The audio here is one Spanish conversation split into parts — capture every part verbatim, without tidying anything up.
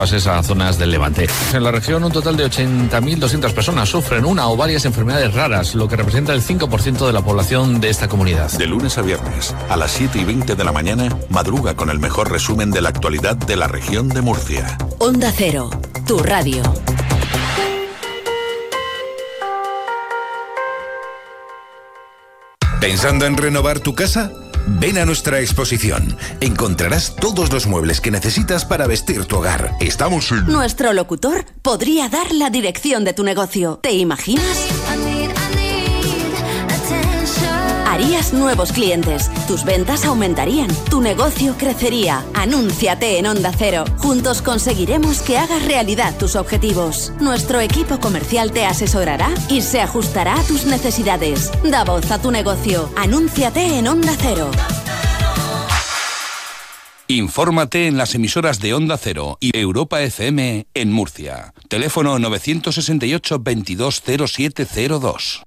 esas zonas del Levante. En la región, un total de ochenta mil doscientas personas sufren una o varias enfermedades raras, lo que representa el cinco por ciento de la población de esta comunidad. De lunes a viernes, a las siete y veinte de la mañana, madruga con el mejor resumen de la actualidad de la región de Murcia. Onda Cero, tu radio. ¿Pensando en renovar tu casa? Ven a nuestra exposición. Encontrarás todos los muebles que necesitas para vestir tu hogar. Estamos en... Nuestro locutor podría dar la dirección de tu negocio. ¿Te imaginas? Harías nuevos clientes, tus ventas aumentarían, tu negocio crecería. Anúnciate en Onda Cero. Juntos conseguiremos que hagas realidad tus objetivos. Nuestro equipo comercial te asesorará y se ajustará a tus necesidades. Da voz a tu negocio. Anúnciate en Onda Cero. Infórmate en las emisoras de Onda Cero y Europa F M en Murcia. Teléfono nueve seis ocho, veintidós cero siete cero dos.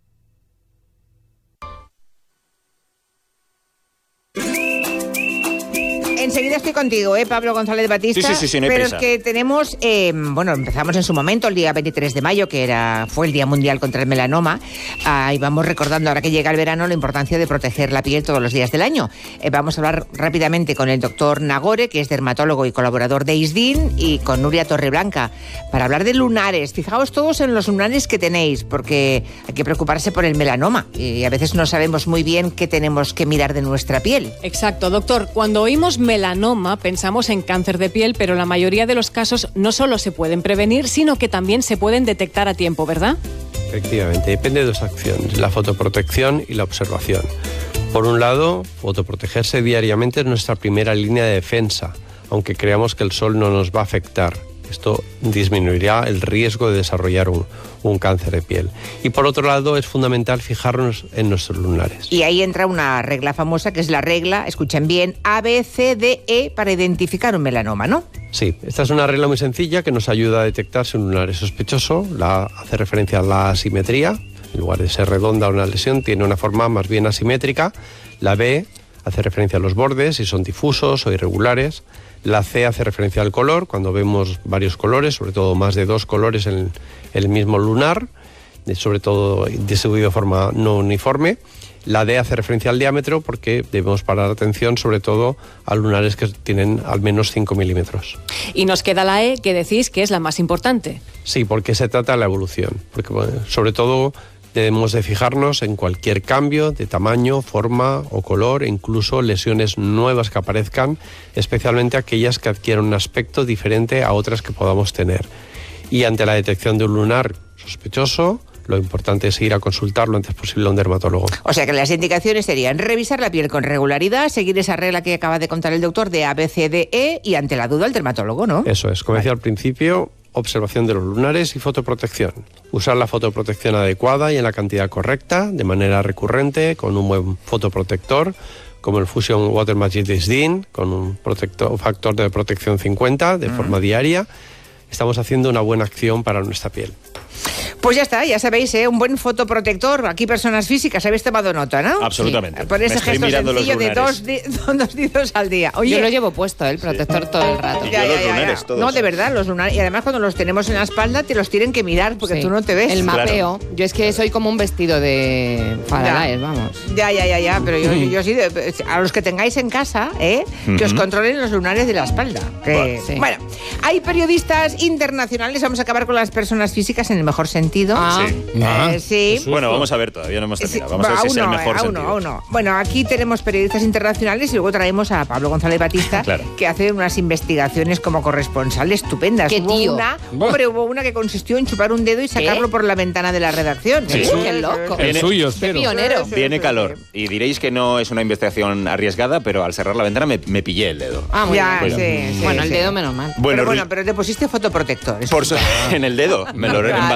Enseguida estoy contigo, ¿eh, Pablo González Batista? Sí, sí, sí, sí, no hay Pero prisa. es que tenemos, eh, bueno, empezamos en su momento, el día veintitrés de mayo, que era fue el Día Mundial contra el Melanoma. Ah, y vamos recordando, ahora que llega el verano, la importancia de proteger la piel todos los días del año. Eh, vamos a hablar rápidamente con el doctor Nagore, que es dermatólogo y colaborador de ISDIN, y con Nuria Torreblanca, para hablar de lunares. Fijaos todos en los lunares que tenéis, porque hay que preocuparse por el melanoma. Y a veces no sabemos muy bien qué tenemos que mirar de nuestra piel. Exacto, doctor. Cuando oímos melanoma, pensamos en cáncer de piel, pero la mayoría de los casos no solo se pueden prevenir, sino que también se pueden detectar a tiempo, ¿verdad? Efectivamente, depende de dos acciones, la fotoprotección y la observación. Por un lado, fotoprotegerse diariamente es nuestra primera línea de defensa, aunque creamos que el sol no nos va a afectar. Esto disminuirá el riesgo de desarrollar un, un cáncer de piel. Y por otro lado, es fundamental fijarnos en nuestros lunares. Y ahí entra una regla famosa, que es la regla, escuchen bien, A, B, C, D, E, para identificar un melanoma, ¿no? Sí, esta es una regla muy sencilla que nos ayuda a detectar si un lunar es sospechoso. La A hace referencia a la asimetría. En lugar de ser redonda una lesión, tiene una forma más bien asimétrica. La B hace referencia a los bordes, si son difusos o irregulares. La C hace referencia al color, cuando vemos varios colores, sobre todo más de dos colores en el mismo lunar, sobre todo distribuido de forma no uniforme. La D hace referencia al diámetro, porque debemos parar atención sobre todo a lunares que tienen al menos cinco milímetros. Y nos queda la E, que decís que es la más importante. Sí, porque se trata de la evolución, porque bueno, sobre todo debemos de fijarnos en cualquier cambio de tamaño, forma o color, e incluso lesiones nuevas que aparezcan, especialmente aquellas que adquieran un aspecto diferente a otras que podamos tener. Y ante la detección de un lunar sospechoso, lo importante es ir a consultar lo antes posible a un dermatólogo. O sea que las indicaciones serían revisar la piel con regularidad, seguir esa regla que acaba de contar el doctor de A, B, C, D, E, y ante la duda el dermatólogo, ¿no? Eso es, como decía al principio, observación de los lunares y fotoprotección. Usar la fotoprotección adecuada y en la cantidad correcta, de manera recurrente, con un buen fotoprotector, como el Fusion Water Magic de ISDIN, con un protector, factor de protección cincuenta, de mm. forma diaria. Estamos haciendo una buena acción para nuestra piel. Pues ya está, ya sabéis, ¿eh? Un buen fotoprotector. Aquí personas físicas, habéis tomado nota, ¿no? Absolutamente. Sí. Por ese gesto sencillo de dos, di- dos dedos al día. Oye, yo lo llevo puesto, ¿eh? El protector sí. todo el rato. Ya, ya, ya, ya. Todos. No, de verdad, los lunares. Y además cuando los tenemos en la espalda te los tienen que mirar porque sí. tú no te ves. El mapeo. Claro. Yo es que soy como un vestido de Faraday, vamos. Ya, ya, ya, ya. Pero yo, yo, yo sí, de, a los que tengáis en casa, ¿eh? Uh-huh. Que os controlen los lunares de la espalda. Que, bueno, sí. bueno, hay periodistas internacionales. Vamos a acabar con las personas físicas en el mejor sentido. Ah. Sí. Ah, eh, sí. Bueno, vamos a ver, todavía no hemos terminado. Vamos a ver si es el mejor a sentido. Uno, a uno. Bueno, aquí tenemos periodistas internacionales y luego traemos a Pablo González Batista, claro. que hace unas investigaciones como corresponsal estupendas. ¿Qué hubo tío? Una, hombre, hubo una que consistió en chupar un dedo y sacarlo ¿Qué? por la ventana de la redacción. Sí. Sí. Qué loco. Viene, el suyo, Qué pionero. Viene calor. Y diréis que no es una investigación arriesgada, pero al cerrar la ventana me, me pillé el dedo. Ah, muy ya, bien. Sí, sí, bueno, sí. el dedo menos mal. Bueno, pero bueno, pero te pusiste fotoprotector. Por so- en el dedo. Me lo, claro. embadurné, Y lo lo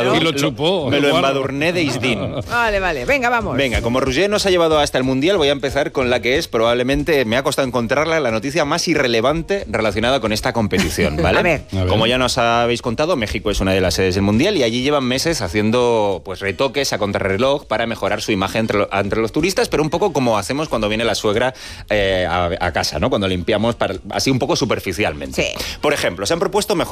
chupó. Me lo embadurné de Isdin. Vale, vale. Venga, vamos. Venga, como Roger nos ha llevado hasta el Mundial, voy a empezar con la que es probablemente, me ha costado encontrarla, la noticia más irrelevante relacionada con esta competición, ¿vale? A ver. A ver. Como ya nos habéis contado, México es una de las sedes del Mundial y allí llevan meses haciendo pues retoques a contrarreloj para mejorar su imagen entre, lo- entre los turistas, pero un poco como hacemos cuando viene la suegra eh, a, a casa, ¿no? Cuando limpiamos para- así un poco superficialmente. Sí. Por ejemplo, se han propuesto mejorar